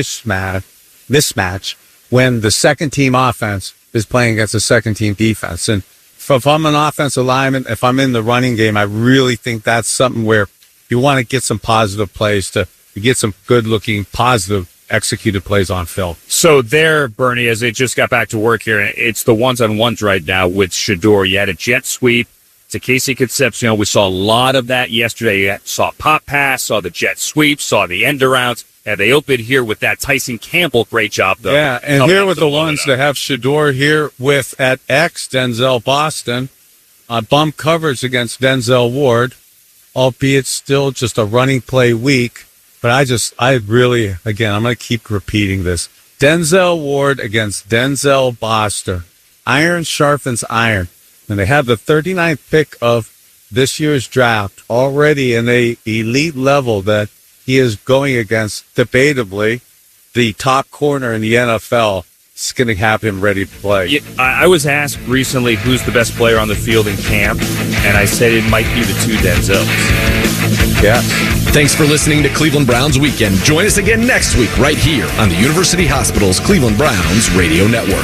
mismatch when the second team offense is playing against the second team defense. And if I'm an offensive lineman, if I'm in the running game, I really think that's something where you want to get some positive plays to get some good looking, positive executed plays on film. So there, Bernie, as they just got back to work here, it's the ones-on-ones right now with Shedeur. You had a jet sweep to Casey Concepcion. We saw a lot of that yesterday. You saw pop pass, saw the jet sweep, saw the end arounds. And they opened here with that Tyson Campbell. Great job, though. Yeah, and here with the ones that have Shedeur here with at X, Denzel Boston, bump coverage against Denzel Ward, albeit still just a running play week. But I really, again, I'm going to keep repeating this. Denzel Ward against Denzel Boston. Iron sharpens iron. And they have the 39th pick of this year's draft already in a elite level that he is going against, debatably, the top corner in the NFL. It's going to have him ready to play. Yeah, I was asked recently who's the best player on the field in camp, and I said it might be the 2 Denzels. Yeah. Thanks for listening to Cleveland Browns Weekend. Join us again next week right here on the University Hospital's Cleveland Browns Radio Network.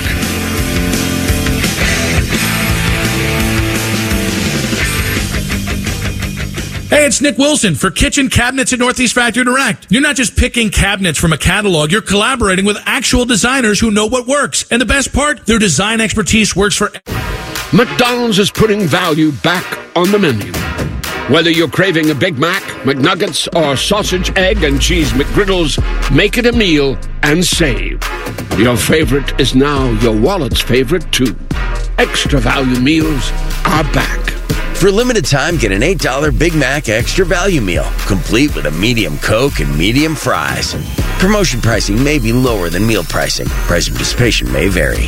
Hey, it's Nick Wilson for Kitchen Cabinets at Northeast Factory Direct. You're not just picking cabinets from a catalog. You're collaborating with actual designers who know what works. And the best part, their design expertise works for... McDonald's is putting value back on the menu. Whether you're craving a Big Mac, McNuggets, or sausage, egg, and cheese McGriddles, make it a meal and save. Your favorite is now your wallet's favorite, too. Extra value meals are back. For a limited time, get an $8 Big Mac Extra Value Meal, complete with a medium Coke and medium fries. Promotion pricing may be lower than meal pricing. Price and participation may vary.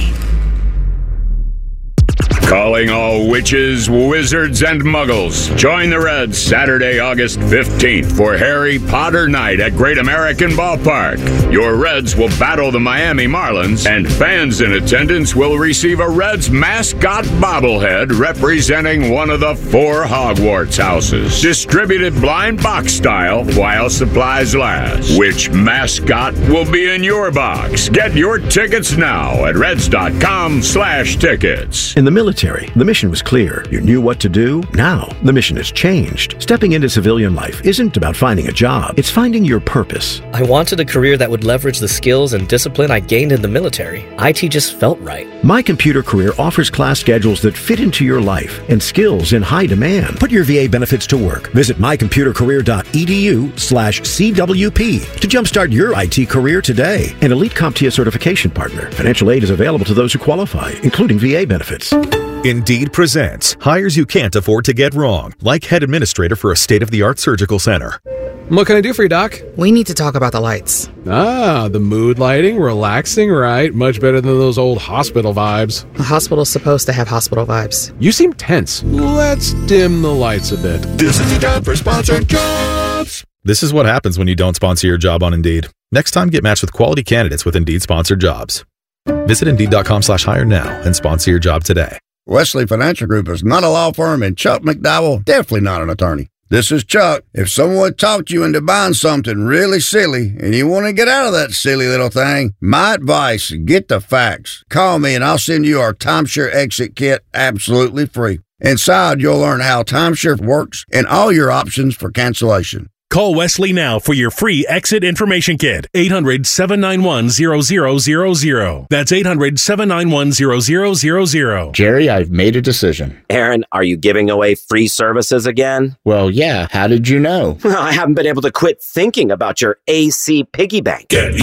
Calling all witches, wizards, and muggles. Join the Reds Saturday, August 15th for Harry Potter Night at Great American Ballpark. Your Reds will battle the Miami Marlins, and fans in attendance will receive a Reds mascot bobblehead representing one of the 4 Hogwarts houses. Distributed blind box style while supplies last. Which mascot will be in your box? Get your tickets now at Reds.com/tickets. In the military, the mission was clear. You knew what to do. Now, the mission has changed. Stepping into civilian life isn't about finding a job. It's finding your purpose. I wanted a career that would leverage the skills and discipline I gained in the military. IT just felt right. My Computer Career offers class schedules that fit into your life and skills in high demand. Put your VA benefits to work. Visit mycomputercareer.edu/CWP to jumpstart your IT career today. An Elite CompTIA certification partner. Financial aid is available to those who qualify, including VA benefits. Indeed presents hires you can't afford to get wrong, like head administrator for a state-of-the-art surgical center. What can I do for you, Doc? We need to talk about the lights. Ah, the mood lighting, relaxing, right? Much better than those old hospital vibes. A hospital's supposed to have hospital vibes. You seem tense. Let's dim the lights a bit. This is the time for sponsored jobs. This is what happens when you don't sponsor your job on Indeed. Next time, get matched with quality candidates with Indeed sponsored jobs. Visit Indeed.com/hire now and sponsor your job today. Wesley Financial Group is not a law firm, and Chuck McDowell definitely not an attorney. This is Chuck. If someone talked you into buying something really silly and you want to get out of that silly little thing, my advice, get the facts. Call me and I'll send you our timeshare exit kit absolutely free. Inside, you'll learn how timeshare works and all your options for cancellation. Call Wesley now for your free exit information kit. 800-791-0000. That's 800-791-0000. Jerry, I've made a decision. Aaron, are you giving away free services again? Well, yeah. How did you know? Well, I haven't been able to quit thinking about your AC piggy bank. Get